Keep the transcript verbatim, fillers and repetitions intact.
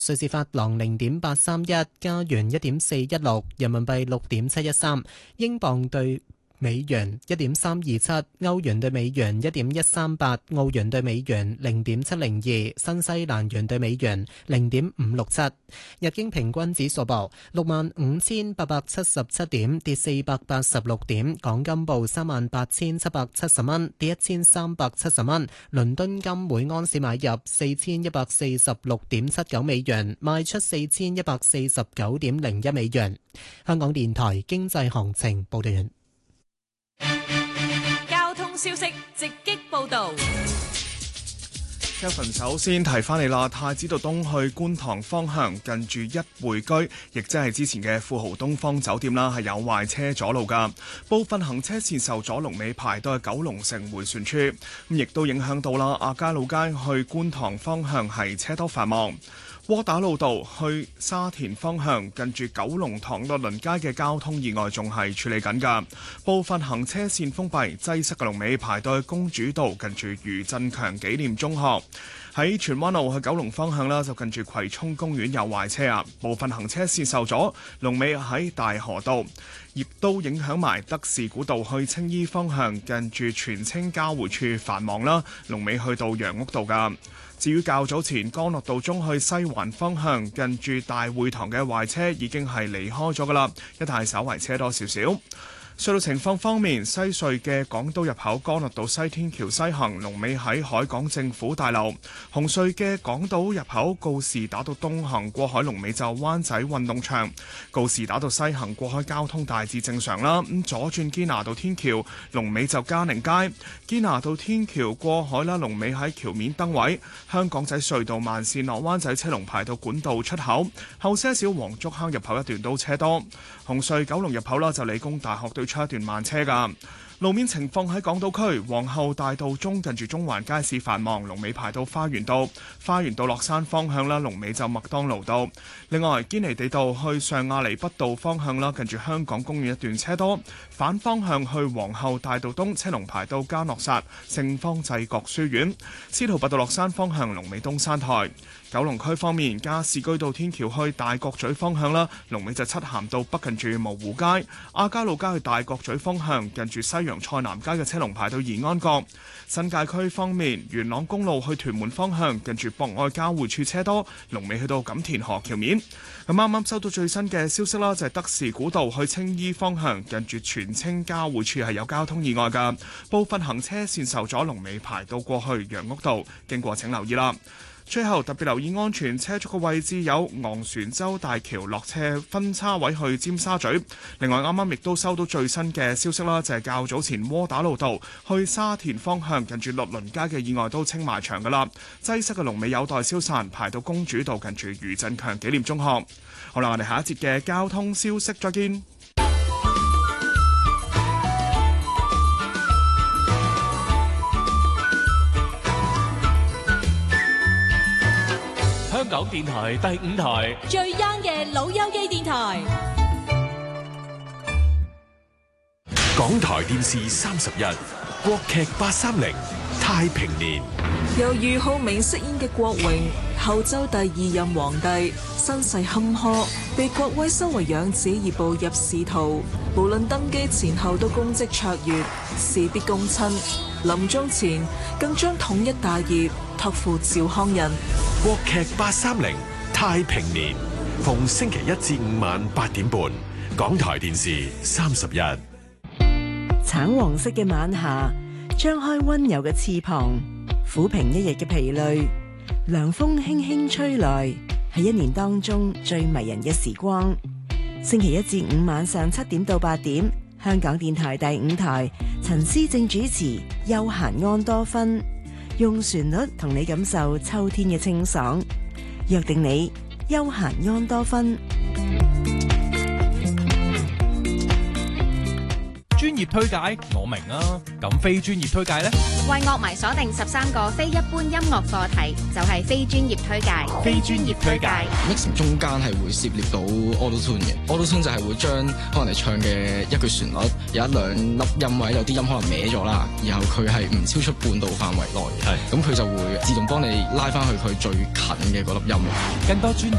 瑞士法郎零點八三一，加元一點四一六，人民幣六點七一三，英鎊對美元一點三二七，歐元對美元一點一三八，澳元對美元零點七零二，新西蘭元對美元零點五六七。日經平均指數報六萬五千八百七十七點，跌四百八十六點。港金報三萬八千七百七十蚊，跌一千三百七十蚊。倫敦金每安士買入四千一百四十六點七九美元，賣出四千一百四十九點零一美元。香港電台經濟行情報道完。 交通消息直擊報道。 Kevin 首先提翻你啦，太子道東去觀塘方向近住一匯居，亦即係之前嘅富豪東方酒店啦，係有壞車阻路噶，部分行車線受阻，龍尾排到去九龍城迴旋處，咁亦都影響到啦。亞皆老街去觀塘方向係車多繁忙。窩打老道去沙田方向近住九龍塘樂鄰街嘅交通意外仲係處理緊㗎，部分行車線封閉，擠塞嘅龍尾排到去公主道近住余振強紀念中學。喺荃灣路去九龍方向啦，就近住葵涌公園有壞車啊，部分行車線受阻，龍尾喺大河道，亦都影響埋德士古道去青衣方向近住荃青交匯處繁忙啦，龍尾去到楊屋道㗎。至於較早前干諾道中去西環方向近住大會堂嘅壞車已經係離開咗㗎啦，一帶稍為車多少少。隧道情況方面，西隧嘅港島入口干諾道西天橋西行，龍尾喺海港政府大樓；紅隧嘅港島入口告士打道東行過海龍尾就灣仔運動場，告士打道西行過海交通大致正常啦。咁左轉堅拿道天橋龍尾就嘉寧街，堅拿道天橋過海啦，龍尾喺橋面燈位。香港仔隧道慢線落灣仔車龍排到管道出口，後些少黃竹坑入口一段都車多。紅隧九龍入口啦，就理工大學對出一段慢車噶。路面情況喺港島區皇后大道中近住中環街市繁忙，龍尾排到花園道，花園道落山方向啦，龍尾就麥當勞道。另外堅尼地道去上亞厘畢道方向啦，近住香港公園一段車多，反方向去皇后大道東車龍排到嘉諾撒聖方濟各書院，司徒拔道落山方向龍尾東山台。九龍區方面，加士居道天橋去大角咀方向啦，龍尾就漆咸道北近住蕪湖街；亞皆老街去大角咀方向近住西洋菜南街嘅車龍排到宜安閣。新界區方面，元朗公路去屯門方向近住博愛交匯處車多，龍尾去到錦田河橋面。咁啱啱收到最新嘅消息啦，就係德士古道去青衣方向近住荃青交匯處係有交通意外㗎，部分行車線受阻，龍尾排到過去楊屋道，經過請留意啦。最後特別留意安全車速嘅位置有昂船洲大橋落車分叉位去尖沙咀。另外啱啱亦都收到最新嘅消息啦，就係較早前窩打老道去沙田方向近住樂鄰街嘅意外都清埋場噶啦，擠塞嘅龍尾有待消散，排到公主道近住余振強紀念中學。好啦，我哋下一節嘅交通消息再見。 香港電台第五台最 young 嘅老友記電台， 港台電視三十一國劇八三零太平年。 由俞灝明飾演嘅郭榮，後周第二任皇帝，身世坎坷，被郭威收為養子而步入仕途，無論登基前後都功績卓越，事必躬親。臨終前更將統一大業託付趙匡胤。 國劇八三零太平年，逢星期一至五晚八點半，港台電視三十一。 橙黃色嘅晚霞，張開溫柔嘅翅膀，撫平一日嘅疲累。涼風輕輕吹來，係一年當中最迷人嘅時光。星期一至五晚上七點到八點，香港電台第五台，陳思正主持《悠閒安多芬》，用旋律同你感受秋天嘅清爽。約定你悠閒安多芬。 專業推介我明啊，咁非專業推介呢？ 為樂迷鎖定十三個非一般音樂課題，就係非專業推介。非專業推介 mix 中間係會涉獵到 auto tune 嘅 auto tune 就係會將可能你唱嘅一句旋律有一兩粒音位，有啲音可能歪咗啦，然後佢係唔超出半度範圍內，係咁佢就會自動幫你拉翻去佢最近嘅嗰粒音。 更多專